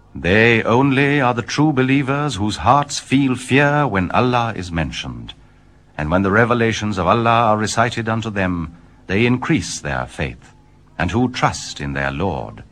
They only are the true believers whose hearts feel fear when Allah is mentioned, and when the revelations of Allah are recited unto them, they increase their faith, and who trust in their Lord.